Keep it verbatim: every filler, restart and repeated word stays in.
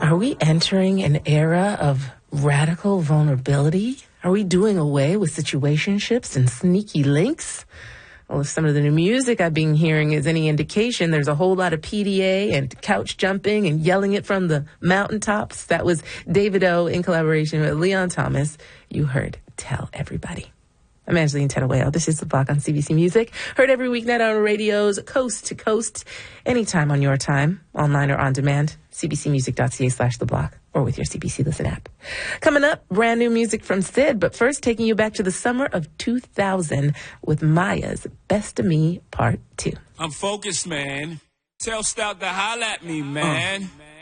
Are we entering an era of radical vulnerability? Are we doing away with situationships and sneaky links? Well, if some of the new music I've been hearing is any indication, there's a whole lot of P D A and couch jumping and yelling it from the mountaintops. That was David O in collaboration with Leon Thomas. You heard Tell Everybody. I'm Angeline Tettaway. This is The Block on C B C Music. Heard every weeknight on radios, coast to coast, anytime on your time, online or on demand, cbcmusic.ca slash The Block, or with your C B C Listen app. Coming up, brand new music from Syd, but first taking you back to the summer of two thousand with Maya's Best of Me Part two. I'm focused, man. Tell Stout to holla at me, man. Uh.